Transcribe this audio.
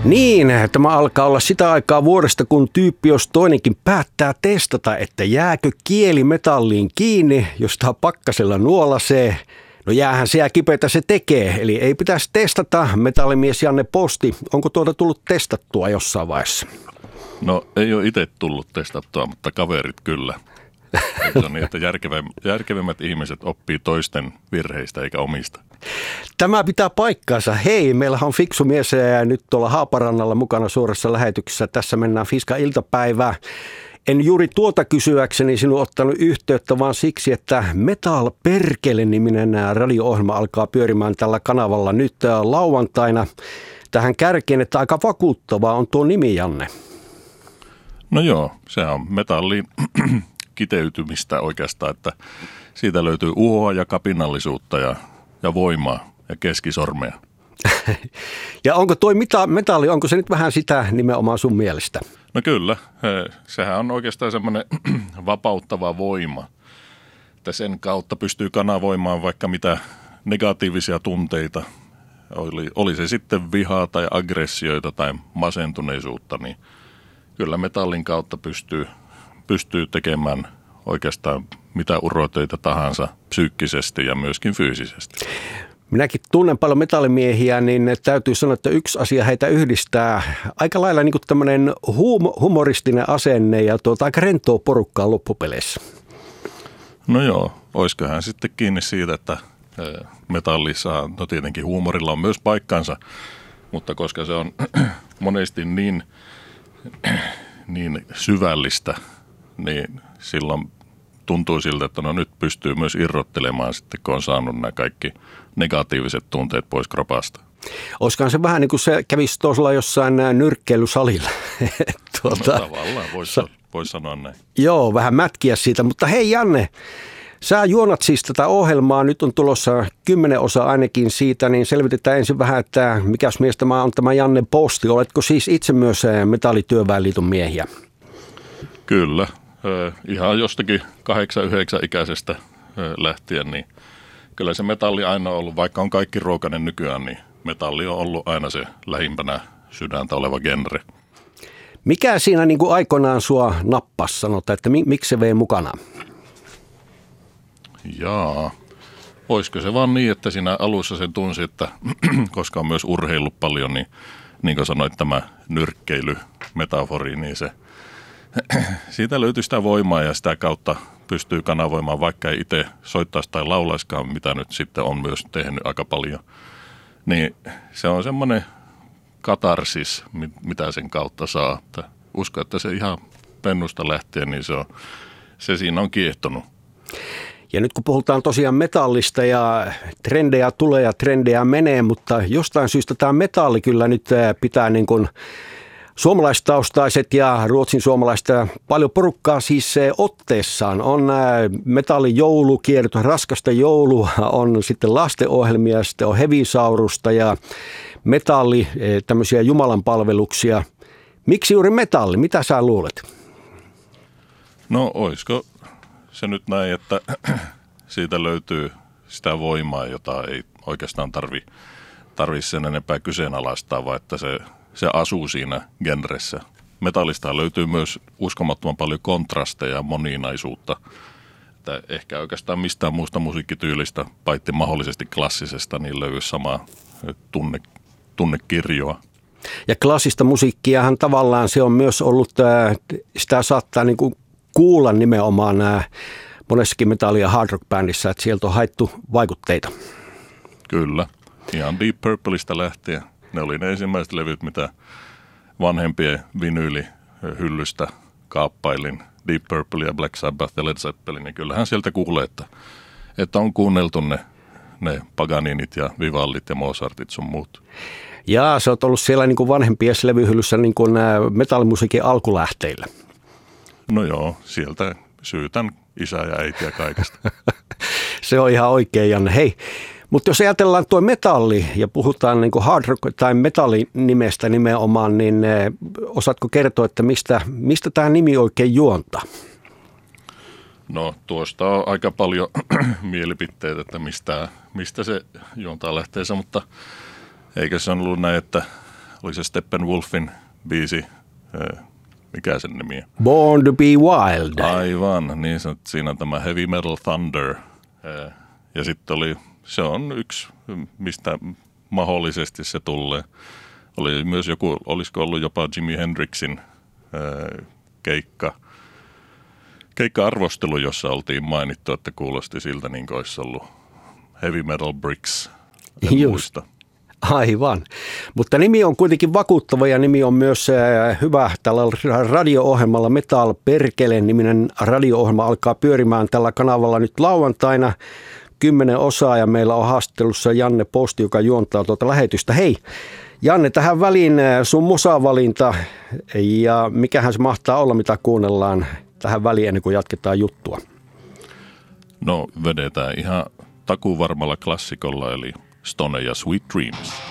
Niin, tämä alkaa olla sitä aikaa vuodesta, kun tyyppi jos toinenkin päättää testata, että jääkö kieli metalliin kiinni, jos sitä pakkasella nuolasee. No jäähän se ja kipeätä se tekee, eli ei pitäisi testata. Metallimies Janne Posti, onko tuota tullut testattua jossain vaiheessa? No ei ole itse tullut testattua, mutta kaverit kyllä. Se on niin, että järkevimmät ihmiset oppii toisten virheistä eikä omista. Tämä pitää paikkaansa. Hei, meillähän on fiksu mies nyt tuolla Haaparannalla mukana suorassa lähetyksessä. Tässä mennään Fiska-iltapäivää. En juuri tuota kysyäkseni sinun ottanut yhteyttä, vaan siksi, että Metal Perkele-niminen radio-ohjelma alkaa pyörimään tällä kanavalla nyt lauantaina. Tähän kärkeen, että aika vakuuttavaa on tuo nimi, Janne. No joo, se on metalliin kiteytymistä oikeastaan, että siitä löytyy uhoa ja kapinallisuutta ja voimaa ja keskisormea. Ja onko toi metalli, onko se nyt vähän sitä nimenomaan sun mielestä? No kyllä, sehän on oikeastaan semmoinen vapauttava voima, että sen kautta pystyy kanavoimaan vaikka mitä negatiivisia tunteita, oli se sitten vihaa tai aggressioita tai masentuneisuutta, niin kyllä metallin kautta pystyy tekemään oikeastaan mitä urotöitä tahansa psyykkisesti ja myöskin fyysisesti. Minäkin tunnen paljon metallimiehiä, niin täytyy sanoa, että yksi asia heitä yhdistää aika lailla niin kuin tämmöinen humoristinen asenne ja aika rentoa porukkaa loppupeleissä. No joo, olisikohan sitten kiinni siitä, että metallissa, no tietenkin huumorilla on myös paikkansa, mutta koska se on monesti niin syvällistä, niin silloin tuntuu siltä, että no nyt pystyy myös irrottelemaan sitten, kun on saanut nämä kaikki negatiiviset tunteet pois kropasta. Olisikohan se vähän niin kuin se kävisi tuolla jossain nyrkkeilysalilla. No tavallaan voisi sanoa näin. Joo, vähän mätkiä siitä, mutta hei Janne, sä juonat siis tätä ohjelmaa, nyt on tulossa 10 osa ainakin siitä, niin selvitetään ensin vähän, että mikäs mies tämä on tämä Janne Posti. Oletko siis itse myös Metallityöväenliiton miehiä? Kyllä, ihan jostakin 8-9-ikäisestä lähtien, niin kyllä se metalli aina on ollut, vaikka on kaikki ruokainen nykyään, niin metalli on ollut aina se lähimpänä sydäntä oleva genre. Mikä siinä niin kuin aikoinaan sua nappasi, sanotaan, että miksi se vei mukana? Jaa, olisiko se vaan niin, että siinä alussa sen tunsi, että koska on myös urheillut paljon, niin kuin sanoit tämä nyrkkeilymetafori, niin se siitä löytyy sitä voimaa ja sitä kautta pystyy kanavoimaan, vaikka ei itse soittaisi tai laulaiskaan, mitä nyt sitten on myös tehnyt aika paljon. Niin se on semmoinen katarsis, mitä sen kautta saa. Että uskon, että se ihan pennusta lähtien, niin se siinä on kiehtonut. Ja nyt kun puhutaan tosiaan metallista ja trendejä tulee ja trendejä menee, mutta jostain syystä tämä metalli kyllä nyt pitää niin kuin suomalaistaustaiset ja ruotsin suomalaista paljon porukkaa siis otteessaan. On metallijoulukierto, raskasta joulua, on sitten lastenohjelmia, sitten on hevisaurusta ja metalli, tämmöisiä jumalanpalveluksia. Miksi juuri metalli? Mitä sä luulet? No olisiko se nyt näin, että siitä löytyy sitä voimaa, jota ei oikeastaan tarvitse sen enempää kyseenalaistaa, vaan että se asuu siinä genressä. Metallista löytyy myös uskomattoman paljon kontrasteja ja moninaisuutta. Että ehkä oikeastaan mistään muusta musiikkityylistä, paitsi mahdollisesti klassisesta, niin löytyy samaa tunnekirjoa. Ja klassista musiikkiahan tavallaan se on myös ollut, sitä saattaa niin kuin kuulla nimenomaan monessakin metalli- ja hard rock bändissä, että sieltä on haettu vaikutteita. Kyllä, ihan Deep Purpleista lähtien. Ne oli ne ensimmäiset levyt, mitä vanhempien vinyylihyllystä kaappailin. Deep Purple ja Black Sabbath ja Led Zeppelin, niin kyllähän sieltä kuulee, että on kuunneltu ne Paganinit ja Vivallit ja Mozartit sun muut. Jaa, sä oot ollut siellä niin kuin vanhempien levyhyllyssä niin kuin metallimusiikin alkulähteillä. No joo, sieltä syytän isää ja äitiä kaikesta. Se on ihan oikein, Janne. Hei, mutta jos ajatellaan tuo metalli ja puhutaan niin kuin hard rock tai metallinimestä nimenomaan, niin osaatko kertoa, että mistä tämä nimi oikein juontaa? No tuosta on aika paljon mielipiteitä, että mistä se juontaa lähteensä, mutta eikö se on ollut näin, että oli se Steppenwolfin biisi, mikä sen nimi on? Born to be Wild. Aivan, niin siinä on tämä Heavy Metal Thunder. Ja sitten se on yksi, mistä mahdollisesti se tulee. Oli myös joku, olisiko ollut jopa Jimi Hendrixin keikka-arvostelu, jossa oltiin mainittu, että kuulosti siltä niin kuin olisi ollut Heavy Metal Bricks. Just. Aivan. Mutta nimi on kuitenkin vakuuttava ja nimi on myös hyvä. Tällä radio-ohjelmalla Metal Perkele-niminen radio-ohjelma alkaa pyörimään tällä kanavalla nyt lauantaina 10 osaa ja meillä on haastattelussa Janne Posti, joka juontaa tuota lähetystä. Hei Janne, tähän väliin sun musavalinta ja mikähän se mahtaa olla, mitä kuunnellaan tähän väliin ennen kuin jatketaan juttua? No vedetään ihan takuvarmalla klassikolla eli Stone ja Sweet Dreams.